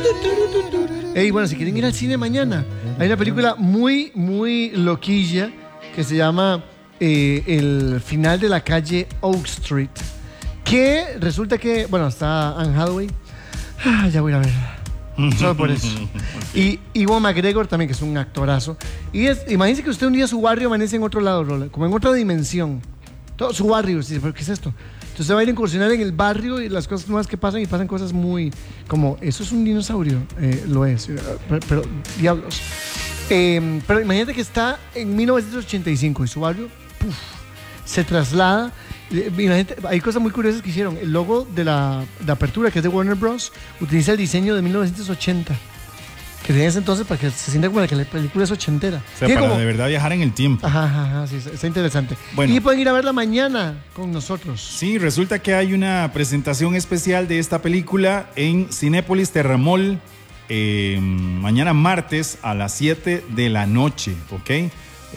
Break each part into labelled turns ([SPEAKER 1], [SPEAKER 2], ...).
[SPEAKER 1] Ey, bueno, si quieren ir al cine mañana, hay una película muy, muy loquilla que se llama El final de la calle Oak Street. Que resulta que, bueno, está Anne Hathaway. Ya voy a ver. Solo por eso. Y Ewan McGregor también, que es un actorazo. Imagínense que usted un día su barrio amanece en otro lado, Rola, como en otra dimensión. Todo su barrio, dice, ¿pero qué es esto? Entonces va a ir a incursionar en el barrio y las cosas nuevas que pasan, y pasan cosas muy como, eso es un dinosaurio, lo es, pero diablos. Pero imagínate que está en 1985 y su barrio se traslada. Imagínate, hay cosas muy curiosas que hicieron. El logo de la apertura, que es de Warner Bros., utiliza el diseño de 1980. Que tenía ese entonces para que se sienta como que la película es ochentera.
[SPEAKER 2] O sea, para como, de verdad viajar en el tiempo.
[SPEAKER 1] Ajá, sí, está interesante. Bueno, y pueden ir a verla mañana con nosotros.
[SPEAKER 2] Sí, resulta que hay una presentación especial de esta película en Cinépolis Terramol mañana martes a las 7 de la noche, ¿ok?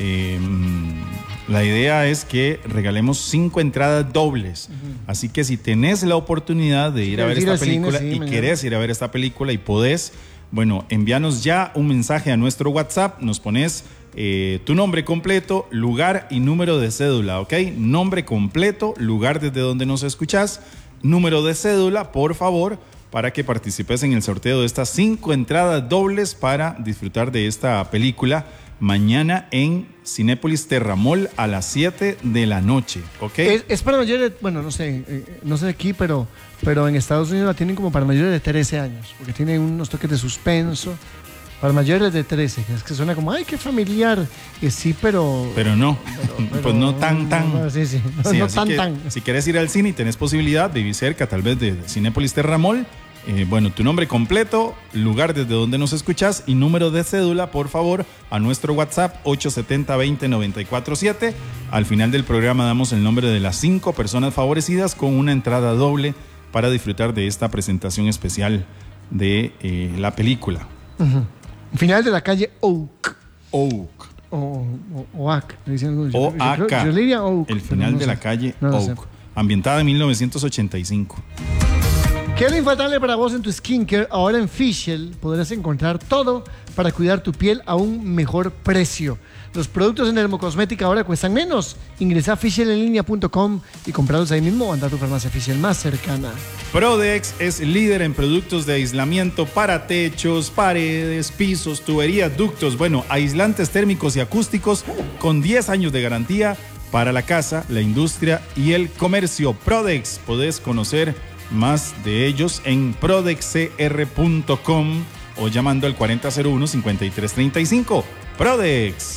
[SPEAKER 2] La idea es que regalemos 5 entradas dobles. Así que si tenés la oportunidad de ir a ver esta película y querés ir a ver esta película y podés, bueno, envíanos ya un mensaje a nuestro WhatsApp, nos pones tu nombre completo, lugar y número de cédula, ¿ok? Nombre completo, lugar desde donde nos escuchás, número de cédula, por favor, para que participes en el sorteo de estas 5 entradas dobles para disfrutar de esta película mañana en Cinépolis Terramol a las 7 de la noche, ¿ok?
[SPEAKER 1] Es para mayores, bueno, no sé aquí, pero en Estados Unidos la tienen como para mayores de 13 años, porque tiene unos toques de suspenso. Para mayores de 13, es que suena como, ay, qué familiar. Sí, pero
[SPEAKER 2] no. Pues no tan.
[SPEAKER 1] Sí.
[SPEAKER 2] No tan. Si quieres ir al cine y tenés posibilidad, vivir cerca tal vez de Cinépolis Terramol, bueno, tu nombre completo, lugar desde donde nos escuchas y número de cédula, por favor, a nuestro WhatsApp 870-20-947. Al final del programa damos el nombre de las 5 personas favorecidas con una entrada doble para disfrutar de esta presentación especial de la película.
[SPEAKER 1] Final de la calle Oak.
[SPEAKER 2] Oak.
[SPEAKER 1] Oak.
[SPEAKER 2] Oak.
[SPEAKER 1] Yo le diría Oak.
[SPEAKER 2] El final de la calle Oak. Ambientada en 1985.
[SPEAKER 1] ¿Qué es lo infaltable para vos en tu skincare? Ahora en Fischl podrás encontrar todo para cuidar tu piel a un mejor precio. Los productos en dermocosmética ahora cuestan menos. Ingresa a fischelenlinea.com y comprarlos ahí mismo o anda a tu farmacia Fischl más cercana.
[SPEAKER 2] Prodex es líder en productos de aislamiento para techos, paredes, pisos, tuberías, ductos. Bueno, aislantes térmicos y acústicos con 10 años de garantía para la casa, la industria y el comercio. Prodex, podés conocer más de ellos en prodexcr.com o llamando al 4001-5335. Prodex.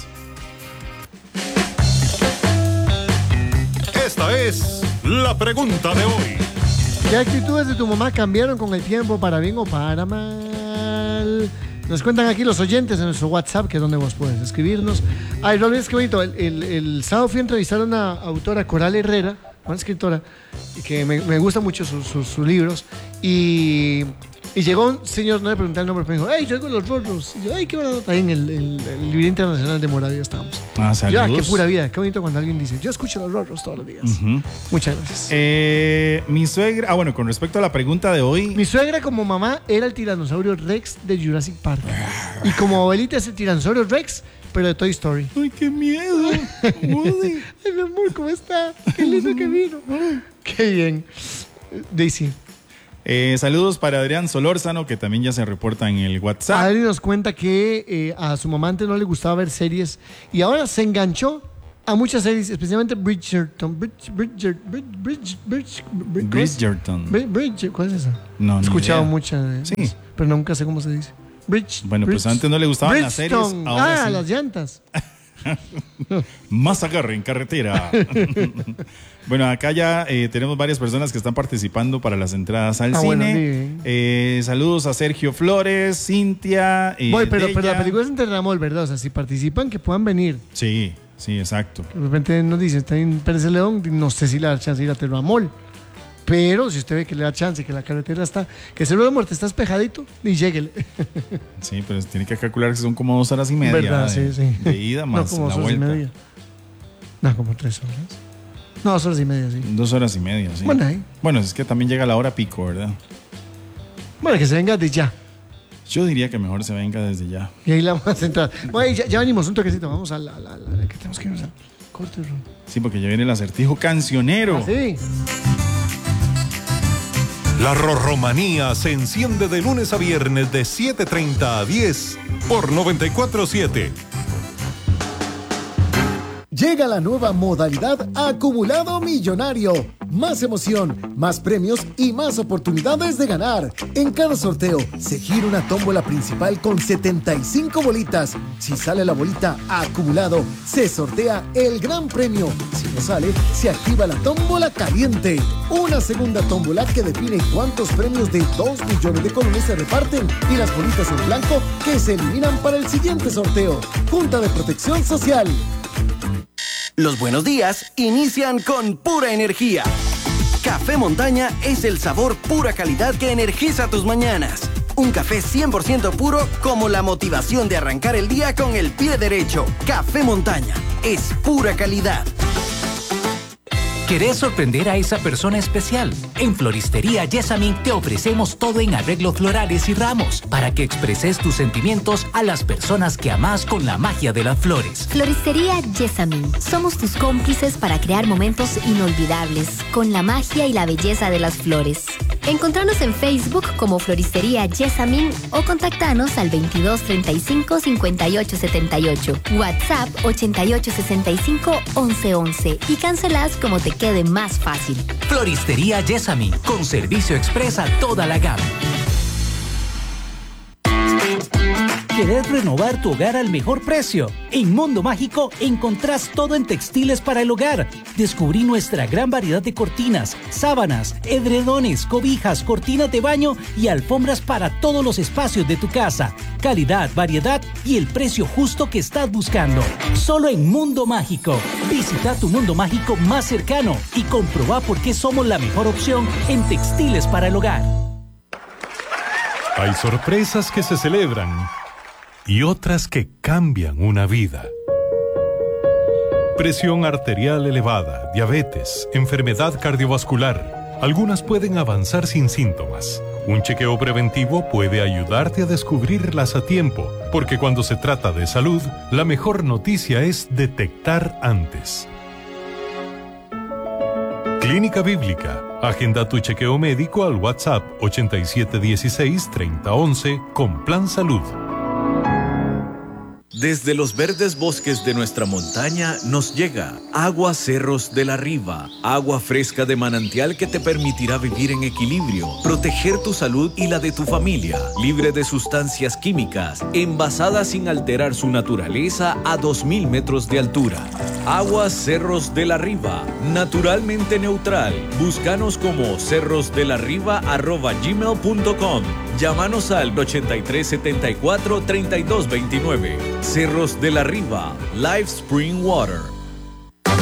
[SPEAKER 3] Esta es la pregunta de hoy.
[SPEAKER 1] ¿Qué actitudes de tu mamá cambiaron con el tiempo, para bien o para mal? Nos cuentan aquí los oyentes en nuestro WhatsApp, que es donde vos puedes escribirnos. Ay, Rolly, es que bonito. El sábado fui a entrevistar a una autora, Coral Herrera, una escritora, que me gustan mucho sus libros. Y llegó un señor, no le pregunté el nombre, pero me dijo, hey, yo hago los Rorros. Y yo, ay, qué buena nota. Ahí en el Libro Internacional de Moravia estábamos.
[SPEAKER 2] Saludos.
[SPEAKER 1] Qué pura vida, qué bonito cuando alguien dice, yo escucho los Rorros todos los días. Muchas gracias.
[SPEAKER 2] Mi suegra, bueno, con respecto a la pregunta de hoy.
[SPEAKER 1] Mi suegra como mamá era el tiranosaurio Rex de Jurassic Park. Y como abuelita es el tiranosaurio Rex, pero de Toy Story.
[SPEAKER 2] ¡Ay, qué miedo! Woody.
[SPEAKER 1] Ay, mi amor, ¿cómo está? Qué lindo que vino. Qué bien. Daisy.
[SPEAKER 2] Saludos para Adrián Solórzano, que también ya se reporta en el WhatsApp.
[SPEAKER 1] Adri nos cuenta que a su mamá antes no le gustaba ver series y ahora se enganchó a muchas series, especialmente Bridgerton. ¿Cuál es esa?
[SPEAKER 2] No,
[SPEAKER 1] he escuchado muchas.
[SPEAKER 2] Sí.
[SPEAKER 1] Pero nunca sé cómo se dice.
[SPEAKER 2] Bueno, pues antes no le gustaban las series.
[SPEAKER 1] Ahora sí. Las llantas.
[SPEAKER 2] Más agarre en carretera. Bueno, acá ya tenemos varias personas que están participando para las entradas al cine. Bueno, saludos a Sergio Flores, Cintia.
[SPEAKER 1] Pero la película es en Terramol, ¿verdad? O sea, si participan, que puedan venir.
[SPEAKER 2] Sí, exacto.
[SPEAKER 1] De repente nos dicen, está en Pérez León, no sé si le da chance de ir a Terramol. Pero si usted ve que le da chance, que la carretera está, que el Cerro de la Muerte está espejadito, y lléguele.
[SPEAKER 2] Sí, pero tiene que calcular que son como 2 horas y media.
[SPEAKER 1] ¿Verdad? Sí.
[SPEAKER 2] De ida más
[SPEAKER 1] no, como
[SPEAKER 2] la
[SPEAKER 1] 2 horas
[SPEAKER 2] vuelta.
[SPEAKER 1] y media. No, como 3 horas. No, 2 horas y media, sí.
[SPEAKER 2] 2 horas y media, sí.
[SPEAKER 1] Bueno, ahí.
[SPEAKER 2] Bueno, es que también llega la hora pico, ¿verdad?
[SPEAKER 1] Bueno, que se venga de ya.
[SPEAKER 2] Yo diría que mejor se venga desde ya.
[SPEAKER 1] Y ahí la vamos a entrar. Bueno, ya venimos, un toquecito. Vamos a la que tenemos que irnos al corte.
[SPEAKER 2] Sí, porque ya viene el acertijo cancionero.
[SPEAKER 1] ¿Ah, sí?
[SPEAKER 3] La Rorromanía se enciende de lunes a viernes de 7:30 a 10 por 94.7.
[SPEAKER 4] Llega la nueva modalidad Acumulado Millonario. Más emoción, más premios y más oportunidades de ganar. En cada sorteo se gira una tómbola principal con 75 bolitas. Si sale la bolita acumulado, se sortea el gran premio. Si no sale, se activa la tómbola caliente. Una segunda tómbola que define cuántos premios de 2 millones de colones se reparten y las bolitas en blanco que se eliminan para el siguiente sorteo. Junta de Protección Social.
[SPEAKER 5] Los buenos días inician con pura energía. Café Montaña es el sabor pura calidad que energiza tus mañanas. Un café 100% puro como la motivación de arrancar el día con el pie derecho. Café Montaña es pura calidad.
[SPEAKER 6] ¿Querés sorprender a esa persona especial? En Floristería Jessamine te ofrecemos todo en arreglos florales y ramos para que expreses tus sentimientos a las personas que amás con la magia de las flores.
[SPEAKER 7] Floristería Jessamine. Somos tus cómplices para crear momentos inolvidables con la magia y la belleza de las flores. Encontranos en Facebook como Floristería Jessamine o contactanos al 22 35 58 78, WhatsApp 88 65 11 11 y cancelás como te quede más fácil.
[SPEAKER 6] Floristería Jessamine, con servicio express a toda la gama.
[SPEAKER 8] ¿Querés renovar tu hogar al mejor precio? En Mundo Mágico encontrás todo en textiles para el hogar. Descubrí nuestra gran variedad de cortinas, sábanas, edredones, cobijas, cortinas de baño y alfombras para todos los espacios de tu casa. Calidad, variedad y el precio justo que estás buscando. Solo en Mundo Mágico. Visita tu Mundo Mágico más cercano y comprobá por qué somos la mejor opción en textiles para el hogar.
[SPEAKER 3] Hay sorpresas que se celebran y otras que cambian una vida. Presión arterial elevada, diabetes, enfermedad cardiovascular. Algunas pueden avanzar sin síntomas. Un chequeo preventivo puede ayudarte a descubrirlas a tiempo, porque cuando se trata de salud, la mejor noticia es detectar antes. Clínica Bíblica. Agenda tu chequeo médico al WhatsApp 8716-3011 con Plan Salud.
[SPEAKER 9] Desde los verdes bosques de nuestra montaña nos llega Agua Cerros de la Riva, agua fresca de manantial que te permitirá vivir en equilibrio, proteger tu salud y la de tu familia, libre de sustancias químicas, envasada sin alterar su naturaleza a 2000 metros de altura. Agua Cerros de la Riva, naturalmente neutral. Búscanos como cerrosdelarriba@gmail.com. Llámanos al 8374-3229. Cerros de la Riva, Live Spring Water.